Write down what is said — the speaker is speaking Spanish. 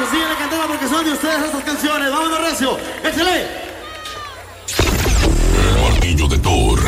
síguele cantando porque son de ustedes estas canciones. Vámonos recio. Échale. El martillo de Thor.